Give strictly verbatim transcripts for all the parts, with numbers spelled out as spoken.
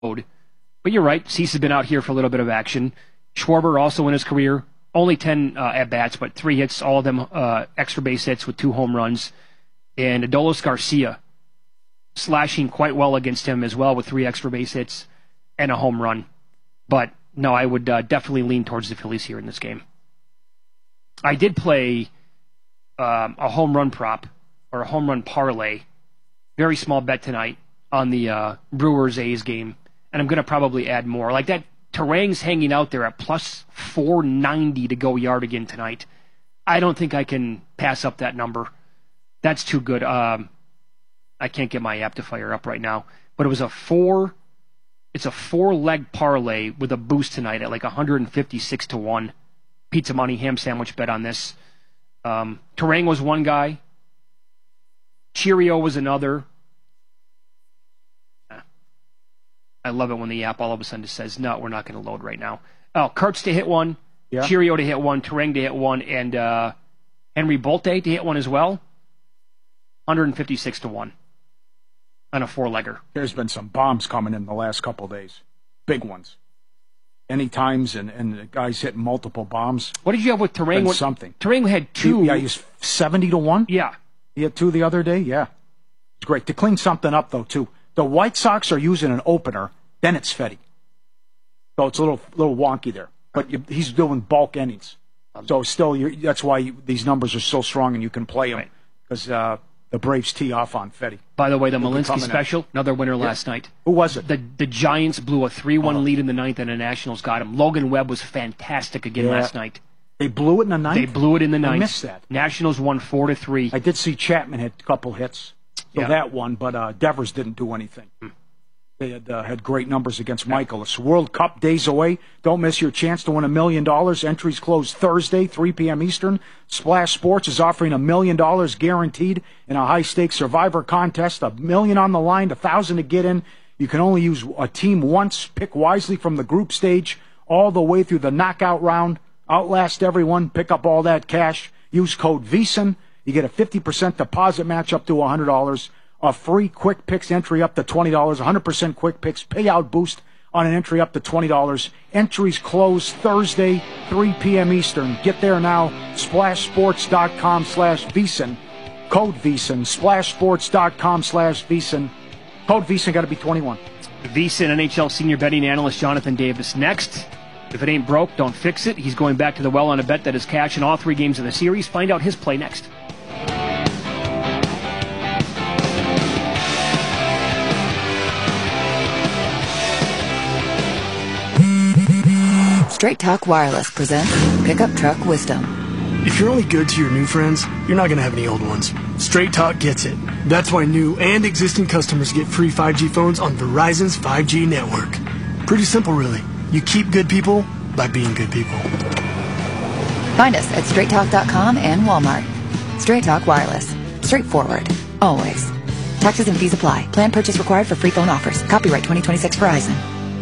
But you're right. Cease has been out here for a little bit of action. Schwarber also in his career, only ten uh, at-bats, but three hits, all of them uh, extra base hits with two home runs. And Adolis Garcia slashing quite well against him as well with three extra base hits and a home run. But no, I would uh, definitely lean towards the Phillies here in this game. I did play um, a home run prop or a home run parlay, very small bet tonight on the uh, Brewers-A's game, and I'm going to probably add more. Like that, Terang's hanging out there at plus four ninety to go yard again tonight. I don't think I can pass up that number. That's too good. Um, I can't get my app to fire up right now, but it was a four. It's a four-leg parlay with a boost tonight at like one fifty-six to one. Pizza money, ham sandwich bet on this. Um, Terang was one guy. Cheerio was another. I love it when the app all of a sudden says, no, we're not going to load right now. Oh, Kurtz to hit one, yeah. Cheerio to hit one, Terang to hit one, and uh, Henry Bolte to hit one as well. one fifty-six to one on a four-legger. There's been some bombs coming in the last couple of days. Big ones. Any times, and, and the guys hitting multiple bombs. What did you have with Terang? Been something. Terang had two. He, yeah, he's seventy to one. Yeah. He had two the other day. Yeah. It's great. To clean something up, though, too. The White Sox are using an opener, then it's Fetty. So it's a little little wonky there. But you, he's doing bulk innings. So still, you're, that's why you, these numbers are so strong and you can play them. Because uh, the Braves tee off on Fetty. By the way, the Malinsky special, another winner yeah. last night. Who was it? The the Giants blew a three one uh-huh. lead in the ninth, and the Nationals got him. Logan Webb was fantastic again yeah. last night. They blew it in the ninth? They blew it in the ninth. I missed that. Nationals won four to three. I did see Chapman hit a couple hits. So yeah. that one, but uh, Devers didn't do anything. Mm. They had uh, had great numbers against yeah. Michael. It's World Cup days away. Don't miss your chance to win a million dollars. Entries close Thursday, three p.m. Eastern. Splash Sports is offering a million dollars guaranteed in a high-stakes Survivor contest. A million on the line, a thousand to get in. You can only use a team once. Pick wisely from the group stage all the way through the knockout round. Outlast everyone. Pick up all that cash. Use code VEASAN. You get a fifty percent deposit match up to one hundred dollars, a free Quick Picks entry up to twenty dollars, one hundred percent Quick Picks payout boost on an entry up to twenty dollars. Entries close Thursday, three p.m. Eastern. Get there now, splashsports.com slash VEASAN. Code VEASAN, splashsports.com slash VEASAN. Code VEASAN, got to be twenty-one. VEASAN N H L senior betting analyst Jonathan Davis next. If it ain't broke, don't fix it. He's going back to the well on a bet that is cash in all three games of the series. Find out his play next. Straight Talk Wireless presents Pickup Truck Wisdom. If you're only good to your new friends, you're not going to have any old ones. Straight Talk gets it. That's why new and existing customers get free five G phones on Verizon's five G network. Pretty simple, really. You keep good people by being good people. Find us at straight talk dot com and Walmart. Straight Talk Wireless. Straightforward. Always. Taxes and fees apply. Plan purchase required for free phone offers. Copyright twenty twenty-six Verizon.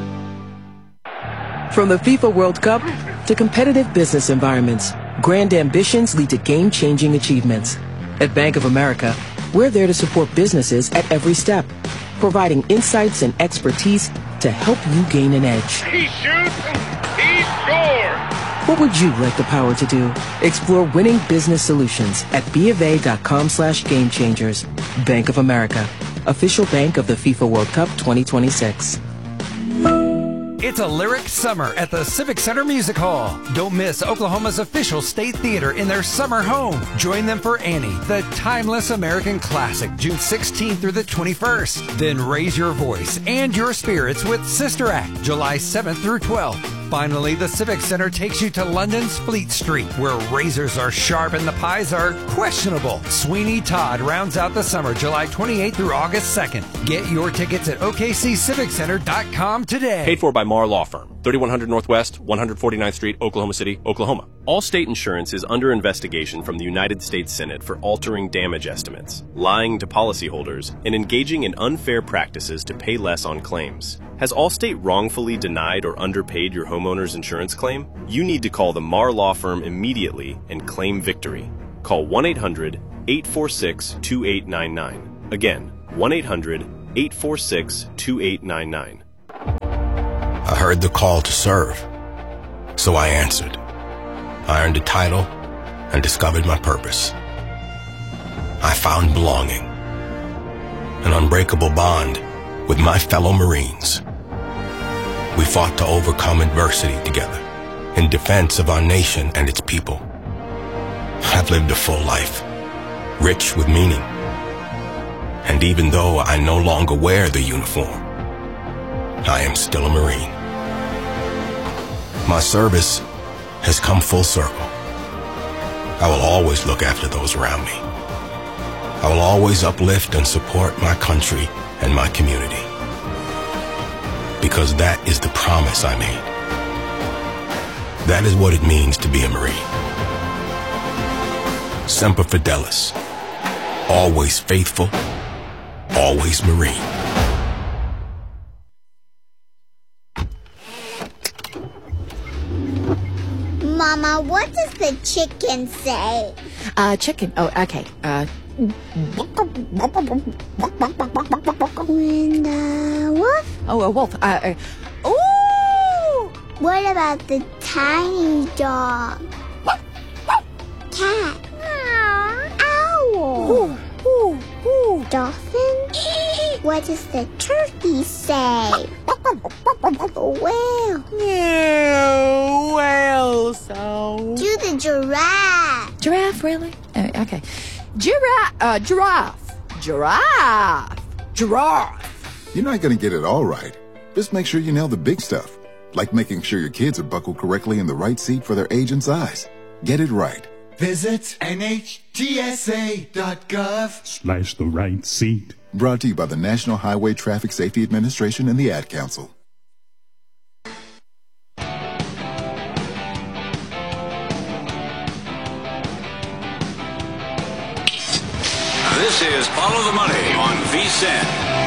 From the FIFA World Cup to competitive business environments, grand ambitions lead to game-changing achievements. At Bank of America, we're there to support businesses at every step, providing insights and expertise to help you gain an edge. He shoots, he scores! What would you like the power to do? Explore winning business solutions at BofA.com slash game changers. Bank of America, official bank of the FIFA World Cup twenty twenty-six. It's a lyric summer at the Civic Center Music Hall. Don't miss Oklahoma's official state theater in their summer home. Join them for Annie, the timeless American classic, June sixteenth through the twenty-first. Then raise your voice and your spirits with Sister Act, July seventh through twelfth. Finally, the Civic Center takes you to London's Fleet Street, where razors are sharp and the pies are questionable. Sweeney Todd rounds out the summer, July twenty-eighth through August second. Get your tickets at O K C civic center dot com today. Paid for by Marr Law Firm, thirty-one hundred Northwest, one forty-ninth Street, Oklahoma City, Oklahoma. Allstate Insurance is under investigation from the United States Senate for altering damage estimates, lying to policyholders, and engaging in unfair practices to pay less on claims. Has Allstate wrongfully denied or underpaid your homeowner's insurance claim? You need to call the Marr Law Firm immediately and claim victory. Call one eight hundred, eight four six, two eight nine nine. Again, one eight hundred, eight four six, two eight nine nine. I heard the call to serve, so I answered. I earned a title and discovered my purpose. I found belonging, an unbreakable bond with my fellow Marines. We fought to overcome adversity together in defense of our nation and its people. I've lived a full life, rich with meaning. And even though I no longer wear the uniform, I am still a Marine. My service has come full circle. I will always look after those around me. I will always uplift and support my country and my community. Because that is the promise I made. That is what it means to be a Marine. Semper Fidelis. Always faithful, always Marine. Mama, what does the chicken say? Uh, chicken. Oh, okay. Uh, When the wolf? oh, a wolf. Uh, uh, ooh! What about the tiny dog? Cat? Owl? Ooh, ooh, ooh. Dolphin? What does the turkey say? Whale? No, well, so. Do the giraffe? Giraffe, really? Uh, okay. Giraffe. Uh, giraffe. Giraffe. Giraffe. You're not going to get it all right. Just make sure you nail the big stuff, like making sure your kids are buckled correctly in the right seat for their age and size. Get it right. Visit N H T S A dot gov slash the right seat. Brought to you by the National Highway Traffic Safety Administration and the Ad Council. This is Follow the Money on V S I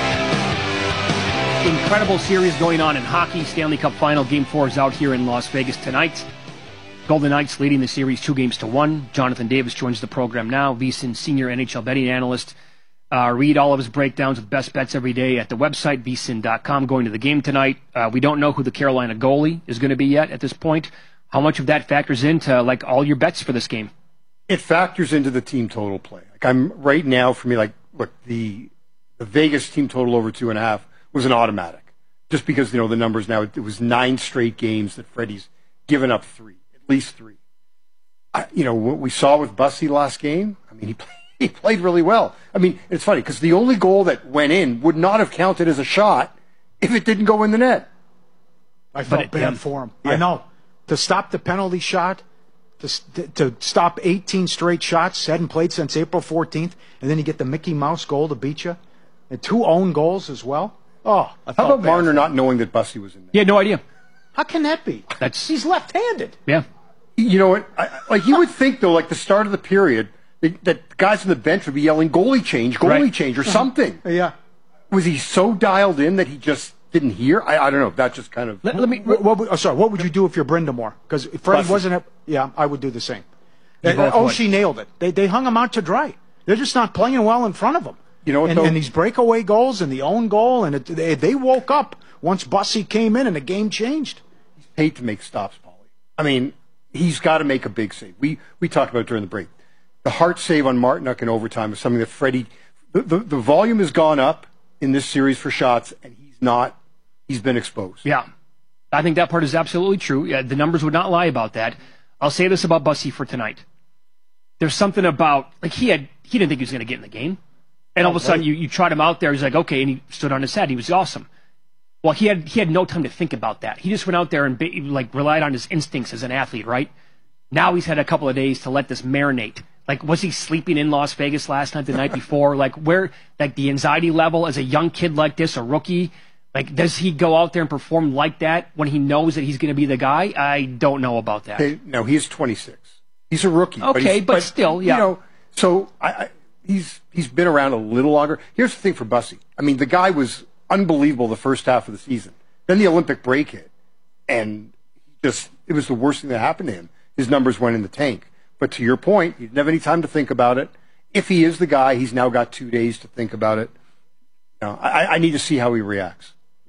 N. Incredible series going on in hockey. Stanley Cup Final Game four is out here in Las Vegas tonight. Golden Knights leading the series two games to one. Jonathan Davis joins the program now. V S I N senior N H L betting analyst. Uh, read all of his breakdowns with best bets every day at the website, V S I N dot com. Going to the game tonight. Uh, we don't know who the Carolina goalie is going to be yet at this point. How much of that factors into like all your bets for this game? It factors into the team total play. Like I'm right now for me, like look, the the Vegas team total over two and a half was an automatic, just because you know the numbers now. It was nine straight games that Freddie's given up three, at least three. I, you know what we saw with Bussy last game. I mean, he played, he played really well. I mean, it's funny because the only goal that went in would not have counted as a shot if it didn't go in the net. I felt it, bad yeah. for him. Yeah. I know. To stop the penalty shot, to, to stop eighteen straight shots, hadn't played since April fourteenth, and then you get the Mickey Mouse goal to beat you, and two own goals as well. Oh, I How felt about bad Marner for not him. knowing that Bussy was in there? He had no idea. How can that be? That's He's left-handed. Yeah. You know what? I, like you would think though, like the start of the period, that, that guys on the bench would be yelling "goalie change, goalie Right. change" or something. Yeah. Was he so dialed in that he just didn't hear? I, I don't know. That just kind of. Let, let me. What, what, would- oh, sorry. What would you do if you're Brindamore? Because Freddie Bussy. wasn't. A, yeah, I would do the same. You Uh, both oh, would. she nailed it. They they hung him out to dry. They're just not playing well in front of him. You know what, and, though? and these breakaway goals and the own goal, and it, they, they woke up once Bussy came in and the game changed. He's paid to make stops, Paulie. I mean, he's got to make a big save. We we talked about it during the break. The Hart save on Martinook in overtime is something that Freddie. The, the the volume has gone up in this series for shots, and he's not. He's been exposed. Yeah. I think that part is absolutely true. Yeah, the numbers would not lie about that. I'll say this about Bussy for tonight. There's something about, like, he had he didn't think he was going to get in the game. And all of a sudden, you, you trot him out there. He's like, okay, and he stood on his head. He was awesome. Well, he had he had no time to think about that. He just went out there and ba- like relied on his instincts as an athlete, right? Now he's had a couple of days to let this marinate. Like, was he sleeping in Las Vegas last night, the night before? Like, where, like, the anxiety level as a young kid like this, a rookie, like, does he go out there and perform like that when he knows that he's going to be the guy? I don't know about that. Okay, no, he's twenty-six. He's a rookie. Okay, he's- but still, yeah. You know, so I, I, he's he's been around a little longer. Here's the thing for Bussy. I mean, the guy was unbelievable the first half of the season. Then the Olympic break hit, and just it was the worst thing that happened to him. His numbers went in the tank. But to your point, he didn't have any time to think about it. If he is the guy, he's now got two days to think about it. No, I, I need to see how he reacts.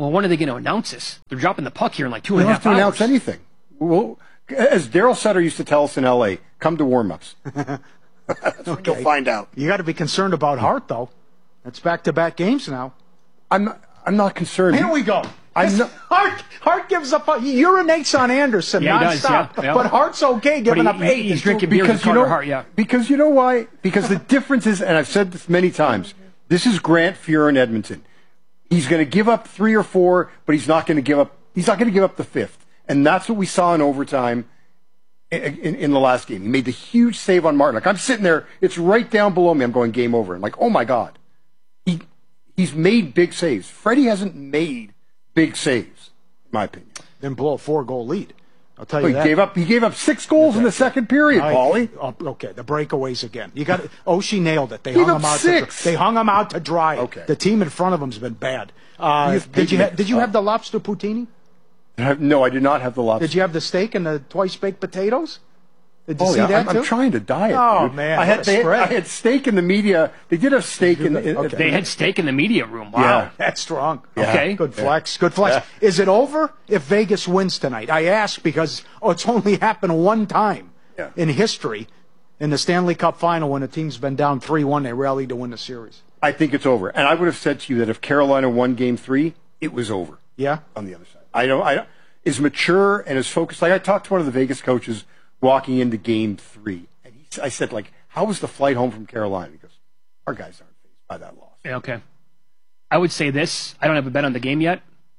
Well, when are they going to announce this? They're dropping the puck here in like two We and don't a have half to hours. announce anything. Well, as Daryl Sutter used to tell us in L A, come to warm-ups. That's what you'll find out. You got to be concerned about Hart, though. It's back-to-back games now. I'm not, I'm not concerned. Here we go. I'm not, Hart, Hart gives up. He urinates on Anderson Yeah, he nonstop. does, yeah, yeah. But Hart's okay giving But he- up eight. he's drinking beer because with you Carter know, Hart, yeah. because you know why? Because the difference is, and I've said this many times, this is Grant Fuhr in Edmonton. He's going to give up three or four, but he's not going to give up. He's not going to give up the fifth, and that's what we saw in overtime in, in, in the last game. He made the huge save on Martin. Like I'm sitting there, it's right down below me. I'm going game over. I'm like, oh my god, he he's made big saves. Freddie hasn't made big saves, in my opinion. Then blow a four-goal lead. I'll tell you Well, he that. gave up. He gave up six goals in the second period, All right. Paulie. Oh, okay, the breakaways again. You got Oshie nailed it. They Gave hung up him out. six. To, they hung him out to dry. Okay. The team in front of him's been bad. Uh, He is did you big ha- did you man. have the lobster poutine? No, I did not have the lobster. Did you have the steak and the twice baked potatoes? Did you Oh, see yeah, that I'm, too? I'm trying to diet. Oh, dude. man, I had what a they, spread. I had steak in the media. They did have steak in. in Okay. They had steak in the media room. Wow. Yeah. That's strong. Yeah. Okay. Good flex. Good flex. Is it over if Vegas wins tonight? I ask because oh, it's only happened one time Yeah. in history in the Stanley Cup final when a team's been down three one, they rallied to win the series. I think it's over. And I would have said to you that if Carolina won Game Three, it was over. Yeah. On the other side, I don't. I is mature and is focused. Like I talked to one of the Vegas coaches walking into Game Three, and he, I said, like, how was the flight home from Carolina? He goes, our guys aren't faced by that loss. Yeah, okay. I would say this. I don't have a bet on the game yet.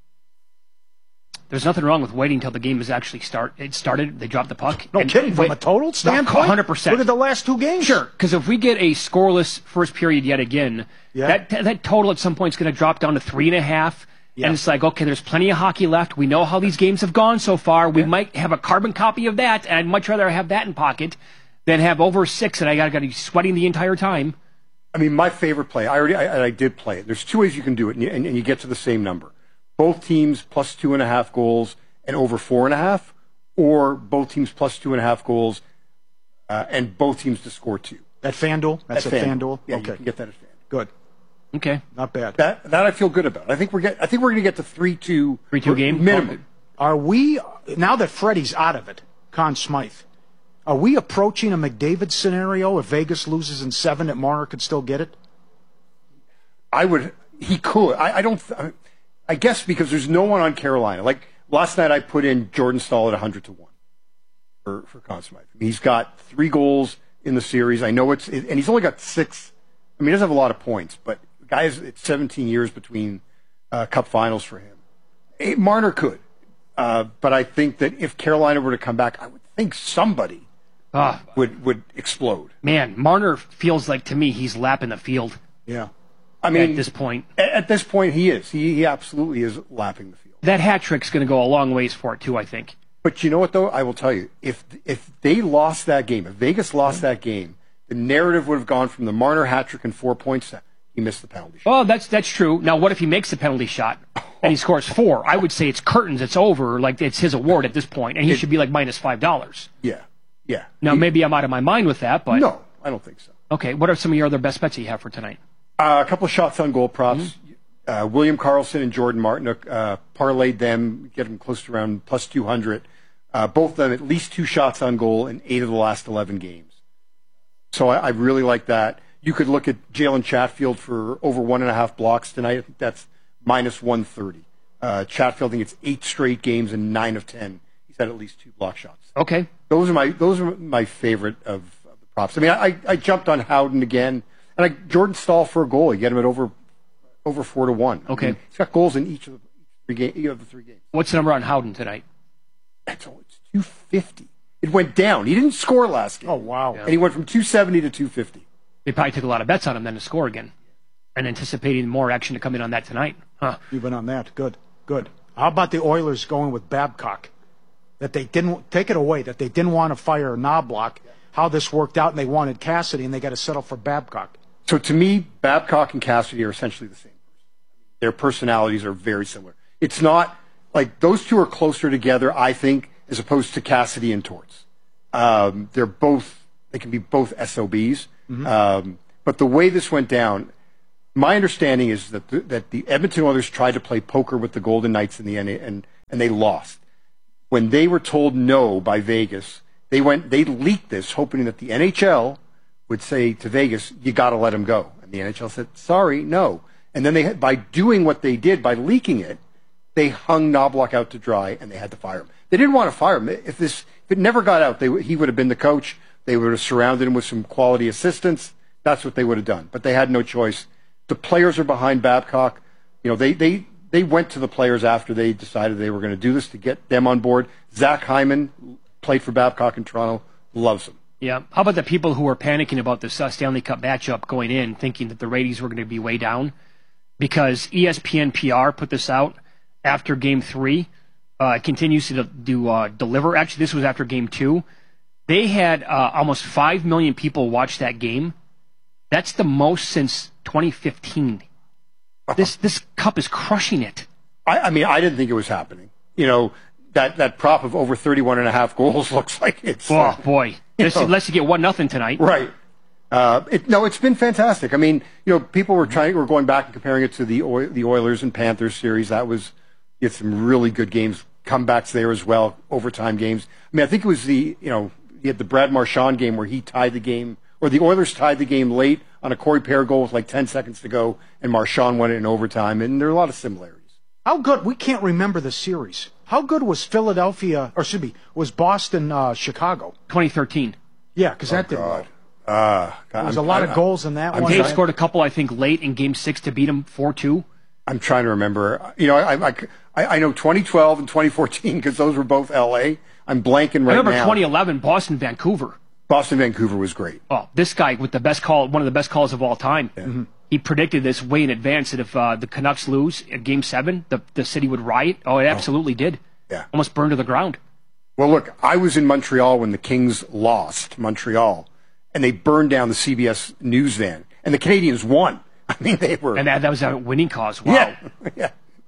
There's nothing wrong with waiting until the game is actually start. It started. They dropped the puck. No and- kidding. From wait- a total standpoint, one hundred percent. Look at the last two games. Sure, because if we get a scoreless first period yet again, Yeah. that that total at some point is going to drop down to three and a half. Yeah. And it's like, okay, there's plenty of hockey left. We know how these games have gone so far. We might have a carbon copy of that, and I'd much rather have that in pocket than have over six, and I got to be sweating the entire time. I mean, my favorite play. I already. I, I did play it. There's two ways you can do it, and you, and, and you get to the same number. Both teams plus two and a half goals and over four and a half, or both teams plus two and a half goals uh, and both teams to score two. At FanDuel? That's At at FanDuel. FanDuel? Yeah, Okay. you can get that at FanDuel. Good. Okay. Not bad. That that I feel good about. I think we're get. I think we're going to get to three two. three two game? minimum. Are we, now that Freddie's out of it, Conn Smythe, are we approaching a McDavid scenario if Vegas loses in seven that Marner could still get it? I would. He could. I, I don't. I guess because there's no one on Carolina. Like last night, I put in Jordan Staal at a hundred to one for for Conn Smythe. He's got three goals in the series. I know it's, and he's only got six. I mean, he doesn't have a lot of points, but the guy is, it's seventeen years between uh, Cup finals for him. Eh, Marner could, uh, but I think that if Carolina were to come back, I would think somebody Ah, would would explode. man, Marner feels like to me he's lapping the field Yeah. I mean, at this point. At, at this point, he is. He, he absolutely is lapping the field. That hat trick's going to go a long ways for it too, I think. But you know what, though? I will tell you, if if they lost that game, if Vegas lost that game, the narrative would have gone from the Marner hat trick and four points to he missed the penalty shot. Oh, that's that's true. Now, what if he makes the penalty shot and he scores four? I would say it's curtains. It's over. Like it's his award at this point, and he It- should be like minus five dollars. Yeah, yeah. Now, He- maybe I'm out of my mind with that, but no, I don't think so. okay. What are some of your other best bets that you have for tonight? Uh, a couple of shots on goal props. Mm-hmm. Uh, William Karlsson and Jordan Martin uh, parlayed them, get them close to around plus two hundred. Uh, both of them at least two shots on goal in eight of the last eleven games. So I, I really like that. You could look at Jalen Chatfield for over one and a half blocks tonight. I think that's minus one thirty. Uh, Chatfield, I think it's eight straight games and nine of ten. He's had at least two block shots. Okay. Those are my those are my favorite of, of the props. I mean, I, I jumped on Howden again, and I, Jordan Staal for a goal. You get him at over over four to one. Okay. I mean, he's got goals in each of the three game, each of the three games. What's the number on Howden tonight? That's all. It's two fifty. It went down. He didn't score last game. Oh, wow. And he went from two seventy to two fifty. They probably took a lot of bets on him then to score again, and anticipating more action to come in on that tonight. Huh? You've been on that. Good. Good. How about the Oilers going with Babcock? That they didn't take it away, that they didn't want to fire Knobloch. How this worked out, and they wanted Cassidy, and they got to settle for Babcock. So to me, Babcock and Cassidy are essentially the same person. Their personalities are very similar. It's not like those two are closer together, I think, as opposed to Cassidy and Torts. Um, they're both, they can be both S O Bs. Mm-hmm. Um, but the way this went down, My understanding is that the, that the Edmonton Oilers tried to play poker with the Golden Knights in the end, and and they lost. When they were told no by Vegas, they went they leaked this, hoping that the N H L would say to Vegas, "You got to let him go." And the N H L said, "Sorry, no." And then they, by doing what they did, by leaking it, they hung Knobloch out to dry, and they had to fire him. They didn't want to fire him. If this if it never got out, they, he would have been the coach. They would have surrounded him with some quality assistants. That's what they would have done. But they had no choice. The players are behind Babcock. You know, they they, they went to the players after they decided they were going to do this to get them on board. Zach Hyman played for Babcock in Toronto, loves him. Yeah. How about the people who were panicking about this uh, Stanley Cup matchup going in, thinking that the ratings were going to be way down? Because E S P N P R put this out after Game Three. Uh, it continues to do uh, deliver. Actually, this was after Game Two. They had uh, almost five million people watch that game. That's the most since twenty fifteen. This this cup is crushing it. I, I mean, I didn't think it was happening. You know, that, that prop of over thirty-one and a half goals looks like it's... Oh, uh, boy. Unless, unless you get one nothing tonight. Right. Uh, it, no, it's been fantastic. I mean, you know, people were trying, were going back and comparing it to the Oil, the Oilers and Panthers series. That was, you had some really good games, comebacks there as well, overtime games. I mean, I think it was the, you know, you had the Brad Marchand game where he tied the game, or the Oilers tied the game late on a Corey Perry goal with like ten seconds to go, and Marchand won it in overtime, and there are a lot of similarities. How good? We can't remember the series. How good was Philadelphia, or should be, was Boston, uh, Chicago? twenty thirteen. Yeah, because Oh, that didn't God. go. Uh, There was I'm- a lot I- of goals in that I'm one. Dave trying- scored a couple, I think, late in Game Six to beat them four two. I'm trying to remember. You know, I I, I, I know twenty twelve and twenty fourteen because those were both L A. I'm blanking right I remember now. twenty eleven, Boston, Vancouver. Boston, Vancouver was great. Oh, this guy with the best call, one of the best calls of all time. Mm-hmm. He predicted this way in advance that if uh, the Canucks lose at Game Seven, the the city would riot. Oh, it absolutely did. Yeah. Almost burned to the ground. Well, look, I was in Montreal when the Kings lost Montreal, and they burned down the C B S News van, and the Canadians won. I mean, they were. And that, that was a winning cause. Wow. Yeah, yeah,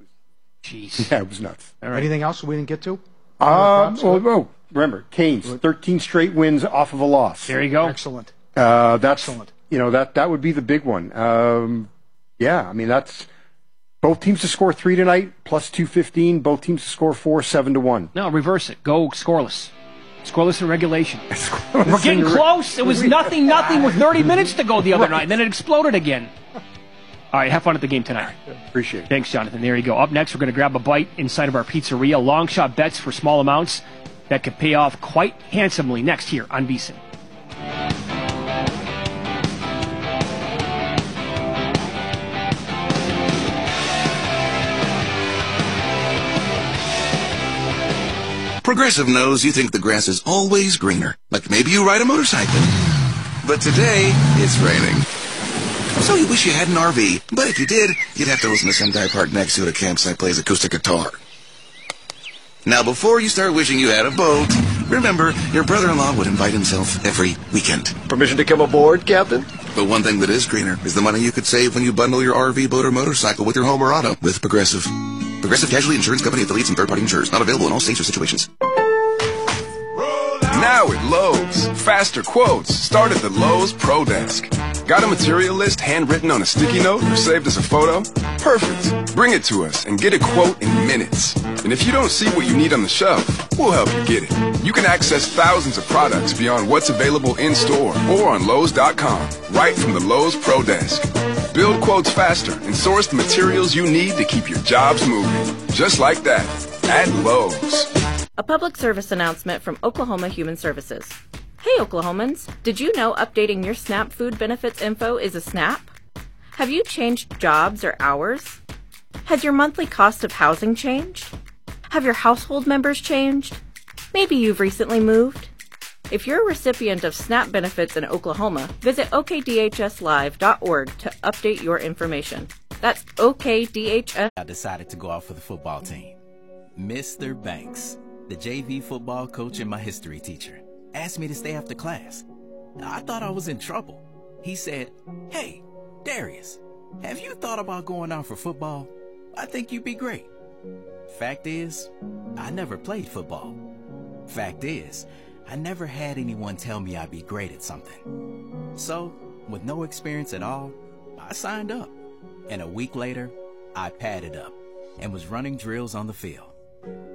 Jeez. yeah, it was nuts. All right. Anything else we didn't get to? Uh, oh, oh, remember, Canes, thirteen straight wins off of a loss. There you go. Excellent. Uh, that's Excellent. You know, that that would be the big one. Um, yeah, I mean that's both teams to score three tonight, plus two fifteen. Both teams to score four, seven to one. No, reverse it. Go scoreless. Scoreless in regulation. Scoreless We're getting in re- close. It was nothing, nothing with thirty minutes to go the other night, and then it exploded again. All right, have fun at the game tonight. Appreciate it. Thanks, Jonathan. There you go. Up next, we're going to grab a bite inside of our pizzeria. Long shot bets for small amounts that could pay off quite handsomely next here on VSiN. Progressive knows you think the grass is always greener, like maybe you ride a motorcycle. But today, it's raining. So you wish you had an R V, but if you did, you'd have to listen to some guy parked next to it at a campsite plays acoustic guitar. Now, before you start wishing you had a boat, remember, your brother-in-law would invite himself every weekend. Permission to come aboard, Captain? But one thing that is greener is the money you could save when you bundle your R V, boat, or motorcycle with your home or auto with Progressive. Progressive Casualty Insurance Company affiliates and third-party insurers. Not available in all states or situations. Now at Lowe's, faster quotes start at the Lowe's Pro Desk. Got a material list handwritten on a sticky note or saved as a photo? Perfect. Bring it to us and get a quote in minutes. And if you don't see what you need on the shelf, we'll help you get it. You can access thousands of products beyond what's available in store or on Lowe's dot com, right from the Lowe's Pro Desk. Build quotes faster and source the materials you need to keep your jobs moving. Just like that, at Lowe's. A public service announcement from Oklahoma Human Services. Hey Oklahomans, did you know updating your SNAP food benefits info is a snap? Have you changed jobs or hours? Has your monthly cost of housing changed? Have your household members changed? Maybe you've recently moved. If you're a recipient of SNAP benefits in Oklahoma, visit O K D H S live dot org to update your information. That's O K D H S. I decided to go out for the football team. Mister Banks, the J V football coach and my history teacher, asked me to stay after class. I thought I was in trouble. He said, "Hey, Darius, have you thought about going out for football? I think you'd be great." Fact is, I never played football. Fact is, I never had anyone tell me I'd be great at something. So, with no experience at all, I signed up. And a week later, I padded up and was running drills on the field.